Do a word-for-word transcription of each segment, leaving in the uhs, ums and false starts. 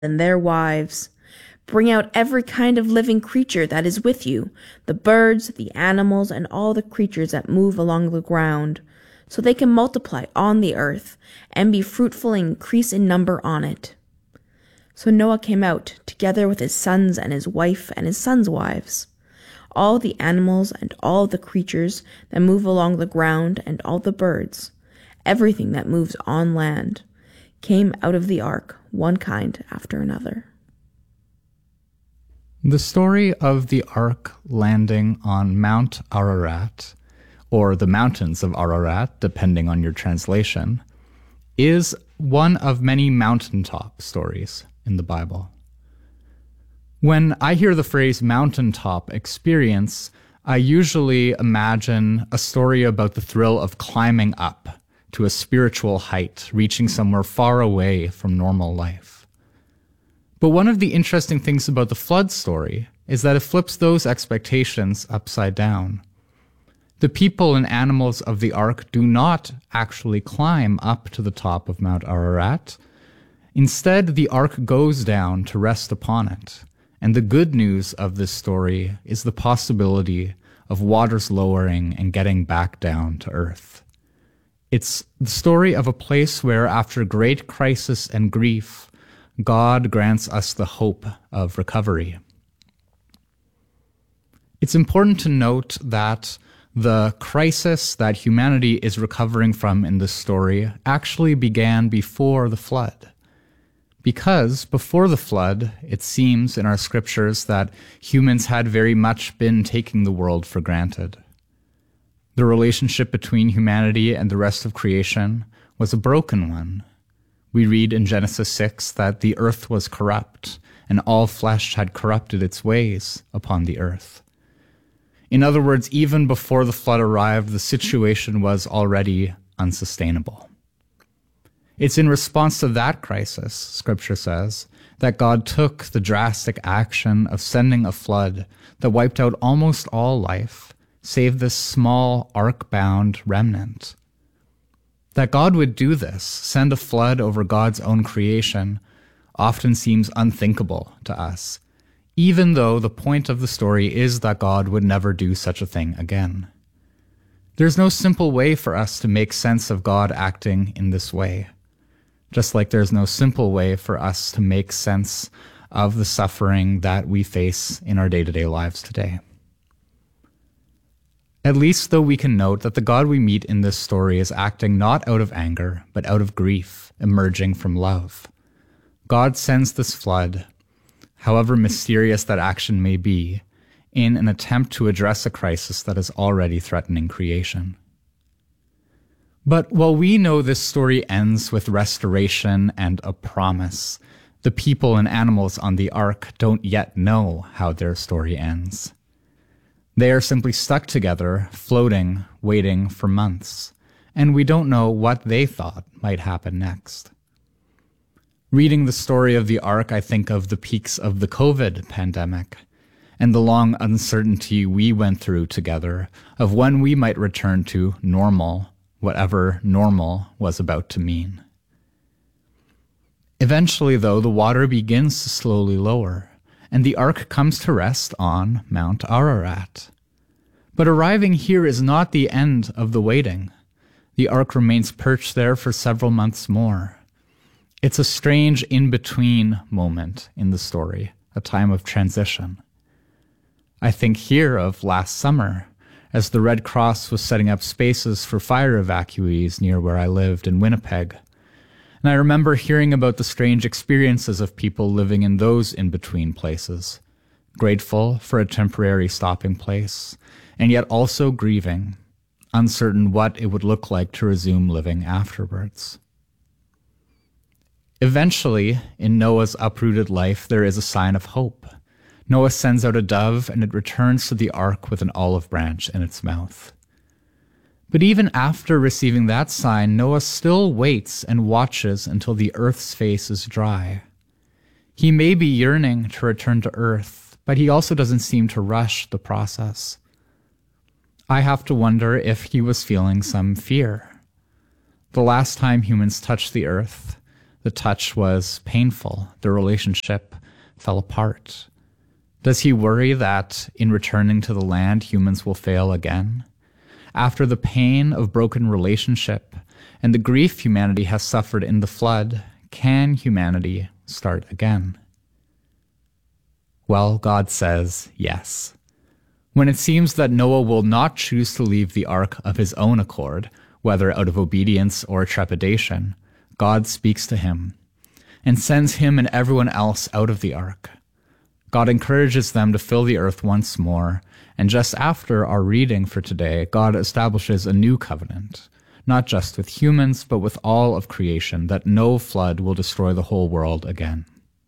and their wives. Bring out every kind of living creature that is with you, the birds, the animals, and all the creatures that move along the ground, so they can multiply on the earth, and be fruitful and increase in number on it. So Noah came out, together with his sons and his wife and his sons' wives. All the animals and all the creatures that move along the ground and all the birds, everything that moves on land, came out of the ark, one kind after another. The story of the ark landing on Mount Ararat, or the mountains of Ararat, depending on your translation, is one of many mountaintop stories in the Bible. When I hear the phrase mountaintop experience, I usually imagine a story about the thrill of climbing up to a spiritual height, reaching somewhere far away from normal life. But one of the interesting things about the flood story is that it flips those expectations upside down. The people and animals of the ark do not actually climb up to the top of Mount Ararat. Instead, the ark goes down to rest upon it. And the good news of this story is the possibility of waters lowering and getting back down to earth. It's the story of a place where, after great crisis and grief, God grants us the hope of recovery. It's important to note that the crisis that humanity is recovering from in this story actually began before the flood. Because before the flood, it seems in our scriptures that humans had very much been taking the world for granted. The relationship between humanity and the rest of creation was a broken one. We read in Genesis six that the earth was corrupt, and all flesh had corrupted its ways upon the earth. In other words, even before the flood arrived, the situation was already unsustainable. It's in response to that crisis, Scripture says, that God took the drastic action of sending a flood that wiped out almost all life, save this small ark-bound remnant. That God would do this, send a flood over God's own creation, often seems unthinkable to us, even though the point of the story is that God would never do such a thing again. There's no simple way for us to make sense of God acting in this way, just like there's no simple way for us to make sense of the suffering that we face in our day-to-day lives today. At least, though, we can note that the God we meet in this story is acting not out of anger, but out of grief, emerging from love. God sends this flood, however mysterious that action may be, in an attempt to address a crisis that is already threatening creation. But while we know this story ends with restoration and a promise, the people and animals on the ark don't yet know how their story ends. They are simply stuck together, floating, waiting for months, and we don't know what they thought might happen next. Reading the story of the ark, I think of the peaks of the COVID pandemic and the long uncertainty we went through together of when we might return to normal, whatever normal was about to mean. Eventually, though, the water begins to slowly lower, and the ark comes to rest on Mount Ararat. But arriving here is not the end of the waiting. The ark remains perched there for several months more. It's a strange in-between moment in the story, a time of transition. I think here of last summer, as the Red Cross was setting up spaces for fire evacuees near where I lived in Winnipeg. And I remember hearing about the strange experiences of people living in those in-between places, grateful for a temporary stopping place, and yet also grieving, uncertain what it would look like to resume living afterwards. Eventually, in Noah's uprooted life, there is a sign of hope. Noah sends out a dove, and it returns to the ark with an olive branch in its mouth. But even after receiving that sign, Noah still waits and watches until the earth's face is dry. He may be yearning to return to earth, but he also doesn't seem to rush the process. I have to wonder if he was feeling some fear. The last time humans touched the earth, The touch was painful. The relationship fell apart. Does he worry that in returning to the land, humans will fail again? After the pain of broken relationship and the grief humanity has suffered in the flood, can humanity start again? Well, God says yes. When it seems that Noah will not choose to leave the ark of his own accord, whether out of obedience or trepidation, God speaks to him and sends him and everyone else out of the ark. God encourages them to fill the earth once more, and just after our reading for today, God establishes a new covenant, not just with humans, but with all of creation, that no flood will destroy the whole world again.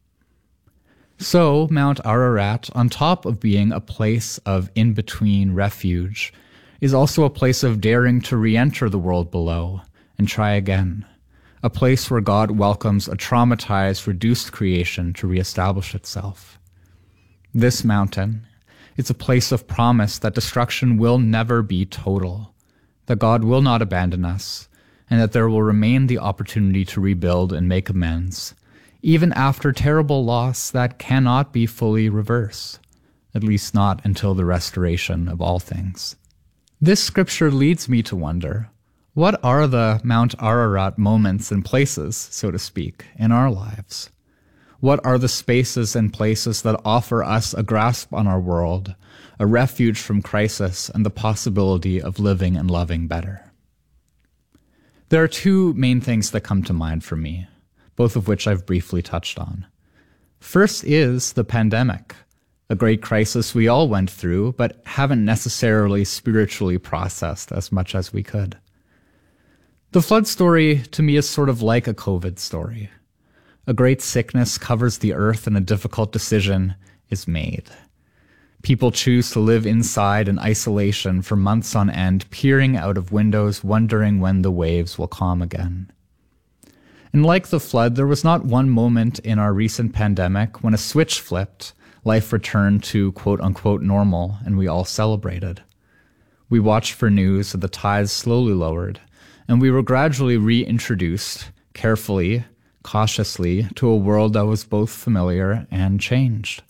So, Mount Ararat, on top of being a place of in-between refuge, is also a place of daring to re-enter the world below and try again, a place where God welcomes a traumatized, reduced creation to reestablish itself. This mountain, it's a place of promise that destruction will never be total, that God will not abandon us, and that there will remain the opportunity to rebuild and make amends, even after terrible loss that cannot be fully reversed, at least not until the restoration of all things. This scripture leads me to wonder, what are the Mount Ararat moments and places, so to speak, in our lives? What are the spaces and places that offer us a grasp on our world, a refuge from crisis, and the possibility of living and loving better? There are two main things that come to mind for me, both of which I've briefly touched on. First is the pandemic, a great crisis we all went through, but haven't necessarily spiritually processed as much as we could. The flood story, to me, is sort of like a COVID story. A great sickness covers the earth and a difficult decision is made. People choose to live inside in isolation for months on end, peering out of windows, wondering when the waves will calm again. And like the flood, there was not one moment in our recent pandemic when a switch flipped, life returned to quote-unquote normal, and we all celebrated. We watched for news that the tides slowly lowered, and we were gradually reintroduced, carefully, cautiously, to a world that was both familiar and changed.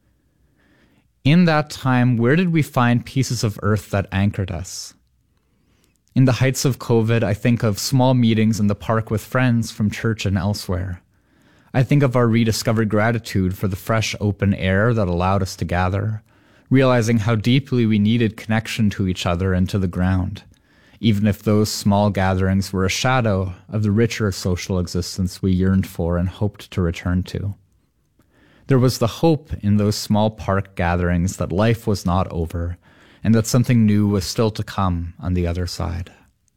In that time, where did we find pieces of earth that anchored us? In the heights of COVID, I think of small meetings in the park with friends from church and elsewhere. I think of our rediscovered gratitude for the fresh open air that allowed us to gather, realizing how deeply we needed connection to each other and to the ground, even if those small gatherings were a shadow of the richer social existence we yearned for and hoped to return to. There was the hope in those small park gatherings that life was not over and that something new was still to come on the other side.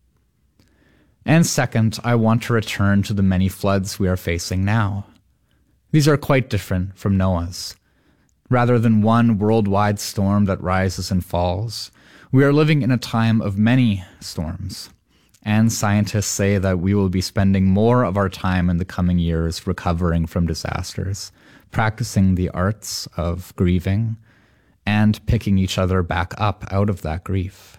And second, I want to return to the many floods we are facing now. These are quite different from Noah's. Rather than one worldwide storm that rises and falls, we are living in a time of many storms, and scientists say that we will be spending more of our time in the coming years recovering from disasters, practicing the arts of grieving, and picking each other back up out of that grief.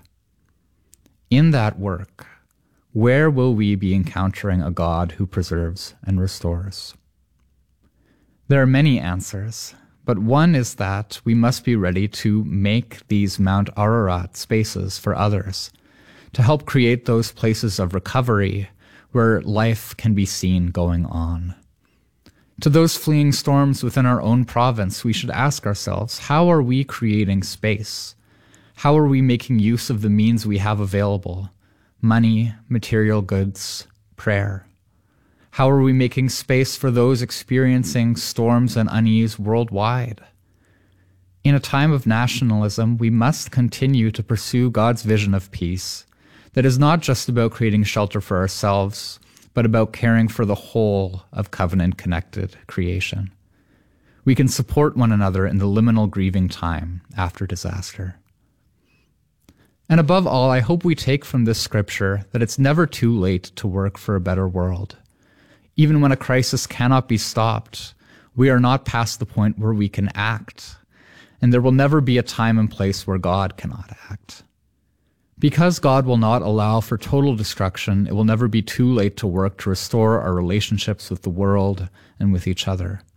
In that work, where will we be encountering a God who preserves and restores? There are many answers, but one is that we must be ready to make these Mount Ararat spaces for others, to help create those places of recovery where life can be seen going on. To those fleeing storms within our own province, we should ask ourselves, how are we creating space? How are we making use of the means we have available? Money, material goods, prayer. How are we making space for those experiencing storms and unease worldwide? In a time of nationalism, we must continue to pursue God's vision of peace that is not just about creating shelter for ourselves, but about caring for the whole of covenant-connected creation. We can support one another in the liminal grieving time after disaster. And above all, I hope we take from this scripture that it's never too late to work for a better world. Even when a crisis cannot be stopped, we are not past the point where we can act, and there will never be a time and place where God cannot act. Because God will not allow for total destruction, it will never be too late to work to restore our relationships with the world and with each other.